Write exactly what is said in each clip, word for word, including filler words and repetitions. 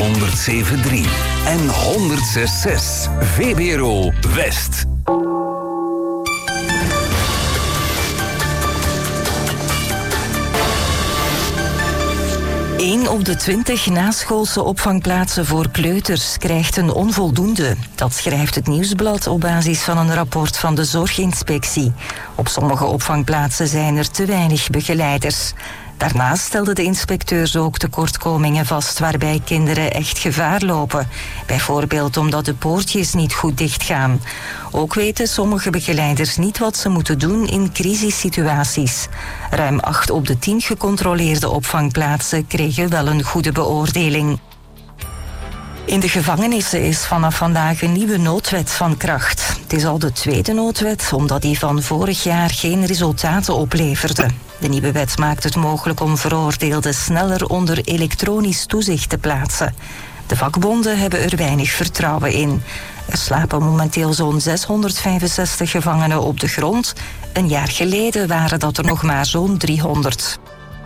honderdzeven komma drie en honderdzes komma zes. V B R O West. één op de twintig naschoolse opvangplaatsen voor kleuters krijgt een onvoldoende. Dat schrijft het Nieuwsblad op basis van een rapport van de Zorginspectie. Op sommige opvangplaatsen zijn er te weinig begeleiders. Daarnaast stelden de inspecteurs ook tekortkomingen vast waarbij kinderen echt gevaar lopen. Bijvoorbeeld omdat de poortjes niet goed dichtgaan. Ook weten sommige begeleiders niet wat ze moeten doen in crisissituaties. Ruim acht op de tien gecontroleerde opvangplaatsen kregen wel een goede beoordeling. In de gevangenissen is vanaf vandaag een nieuwe noodwet van kracht. Het is al de tweede noodwet, omdat die van vorig jaar geen resultaten opleverde. De nieuwe wet maakt het mogelijk om veroordeelden sneller onder elektronisch toezicht te plaatsen. De vakbonden hebben er weinig vertrouwen in. Er slapen momenteel zo'n zeshonderdvijfenzestig gevangenen op de grond. Een jaar geleden waren dat er nog maar zo'n driehonderd.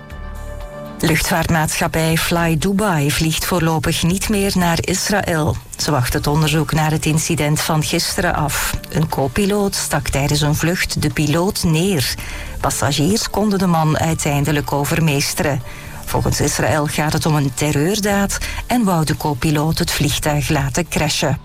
Luchtvaartmaatschappij Fly Dubai vliegt voorlopig niet meer naar Israël. Ze wacht het onderzoek naar het incident van gisteren af. Een co-piloot stak tijdens een vlucht de piloot neer. Passagiers konden de man uiteindelijk overmeesteren. Volgens Israël gaat het om een terreurdaad en wou de co-piloot het vliegtuig laten crashen.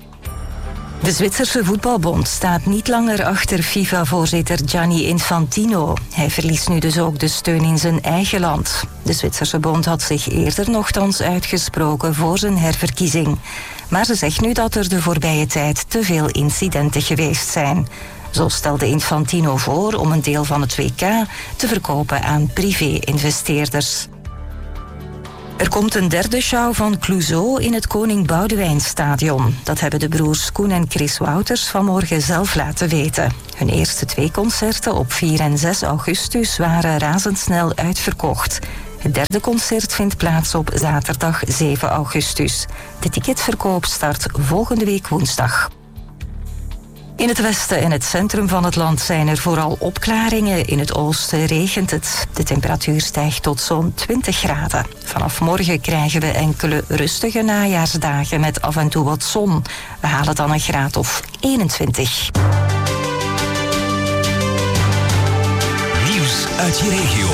De Zwitserse voetbalbond staat niet langer achter FIFA-voorzitter Gianni Infantino. Hij verliest nu dus ook de steun in zijn eigen land. De Zwitserse bond had zich eerder nochtans uitgesproken voor zijn herverkiezing. Maar ze zegt nu dat er de voorbije tijd te veel incidenten geweest zijn. Zo stelde Infantino voor om een deel van het W K te verkopen aan privé-investeerders. Er komt een derde show van Clouseau in het Koning Boudewijnstadion. Dat hebben de broers Koen en Chris Wouters vanmorgen zelf laten weten. Hun eerste twee concerten op vier en zes augustus waren razendsnel uitverkocht. Het derde concert vindt plaats op zaterdag zeven augustus. De ticketverkoop start volgende week woensdag. In het westen en het centrum van het land zijn er vooral opklaringen. In het oosten regent het. De temperatuur stijgt tot zo'n twintig graden. Vanaf morgen krijgen we enkele rustige najaarsdagen met af en toe wat zon. We halen dan een graad of eenentwintig. Nieuws uit je regio.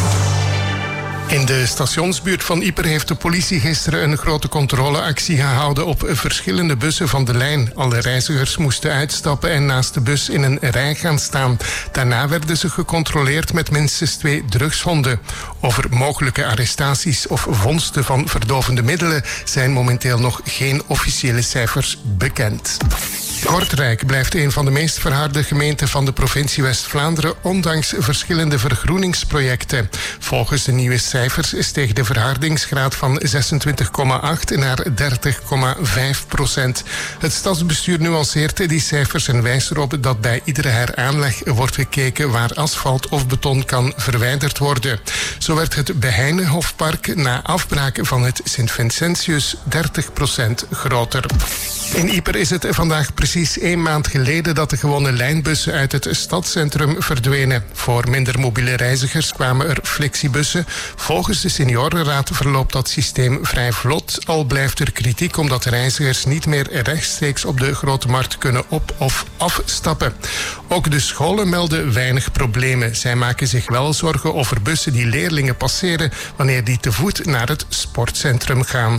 In de stationsbuurt van Ieper heeft de politie gisteren een grote controleactie gehouden op verschillende bussen van de lijn. Alle reizigers moesten uitstappen en naast de bus in een rij gaan staan. Daarna werden ze gecontroleerd met minstens twee drugshonden. Over mogelijke arrestaties of vondsten van verdovende middelen zijn momenteel nog geen officiële cijfers bekend. Kortrijk blijft een van de meest verharde gemeenten van de provincie West-Vlaanderen, ondanks verschillende vergroeningsprojecten. Volgens de nieuwe cijfers steeg de verhardingsgraad van zesentwintig komma acht naar dertig komma vijf procent. Het stadsbestuur nuanceert die cijfers en wijst erop dat bij iedere heraanleg wordt gekeken waar asfalt of beton kan verwijderd worden. Zo werd het Beheinenhofpark na afbraak van het Sint-Vincentius dertig procent groter. In Ieper is het vandaag precies één maand geleden dat de gewone lijnbussen uit het stadscentrum verdwenen. Voor minder mobiele reizigers kwamen er flexibussen. Volgens de seniorenraad verloopt dat systeem vrij vlot. Al blijft er kritiek omdat reizigers niet meer rechtstreeks op de Grote Markt kunnen op- of afstappen. Ook de scholen melden weinig problemen. Zij maken zich wel zorgen over bussen die leerlingen passeren wanneer die te voet naar het sportcentrum gaan.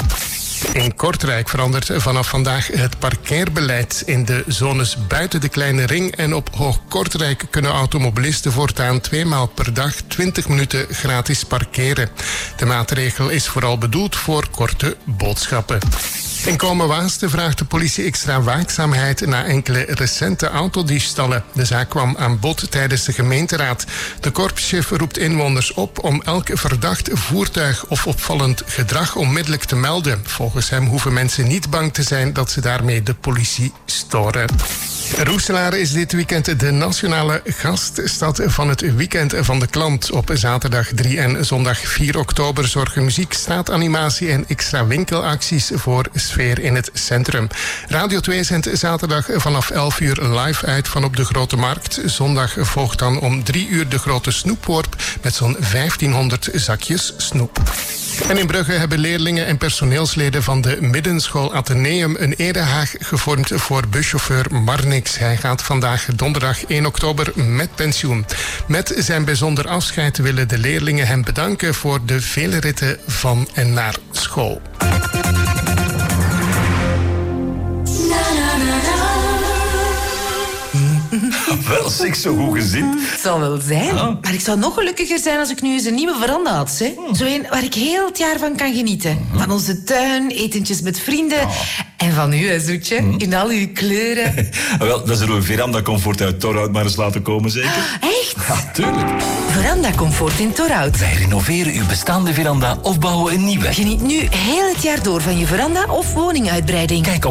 In Kortrijk verandert vanaf vandaag het parkeerbeleid. In de zones buiten de kleine ring en op Hoog-Kortrijk kunnen automobilisten voortaan tweemaal per dag twintig minuten gratis parkeren. De maatregel is vooral bedoeld voor korte boodschappen. In Komen-Waasten vraagt de politie extra waakzaamheid na enkele recente autodiefstallen. De zaak kwam aan bod tijdens de gemeenteraad. De korpschef roept inwoners op om elk verdacht voertuig of opvallend gedrag onmiddellijk te melden. Volgens hem hoeven mensen niet bang te zijn dat ze daarmee de politie storen. Roeselare is dit weekend de nationale gaststad van het Weekend van de Klant. Op zaterdag drie en zondag vier oktober zorgen muziek, straatanimatie en extra winkelacties voor sfeer in het centrum. Radio twee zendt zaterdag vanaf elf uur live uit van op de Grote Markt. Zondag volgt dan om drie uur de grote snoepworp met zo'n vijftienhonderd zakjes snoep. En in Brugge hebben leerlingen en personeelsleden van de Middenschool Atheneum een erehaag gevormd voor buschauffeur Marnix. Hij gaat vandaag donderdag één oktober met pensioen. Met zijn bijzonder afscheid willen de leerlingen hem bedanken voor de vele ritten van en naar school. Wel, zeg, zo goed gezind. Het zal wel zijn. Ja. Maar ik zou nog gelukkiger zijn als ik nu eens een nieuwe veranda had. Hè? Hmm. Zo een waar ik heel het jaar van kan genieten. Van onze tuin, etentjes met vrienden. Ja. En van u, hè, Zoetje. Hmm. In al uw kleuren. Wel, dan zullen we Veranda Comfort uit Torhout maar eens laten komen, zeker? Echt? Ja, tuurlijk. Veranda Comfort in Torhout. Wij renoveren uw bestaande veranda of bouwen een nieuwe. Geniet nu heel het jaar door van je veranda of woninguitbreiding. Kijk op